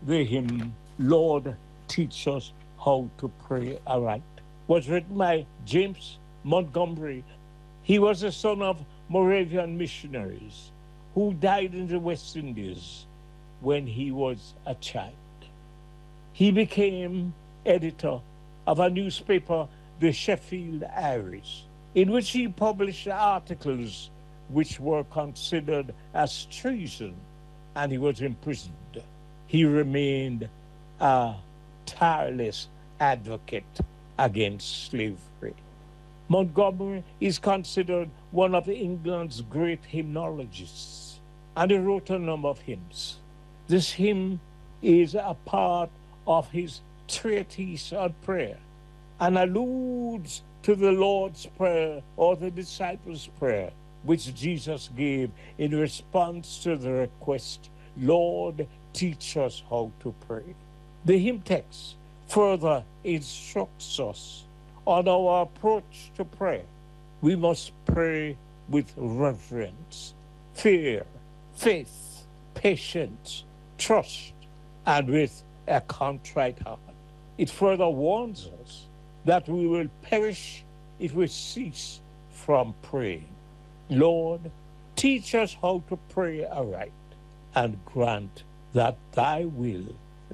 the hymn, Lord, Teach Us How to Pray Aright, was written by James Montgomery. He was the son of Moravian missionaries who died in the West Indies when he was a child. He became editor of a newspaper, the Sheffield Iris, in which he published articles which were considered as treason, and he was imprisoned. He remained a tireless advocate against slavery. Montgomery is considered one of England's great hymnologists, and he wrote a number of hymns. This hymn is a part of his treatise on prayer and alludes to the Lord's Prayer or the disciples' prayer, which Jesus gave in response to the request, Lord, teach us how to pray. The hymn text further instructs us on our approach to prayer. We must pray with reverence, fear, faith, patience, trust, and with a contrite heart. It further warns us that we will perish if we cease from praying. Lord, teach us how to pray aright, and grant that thy will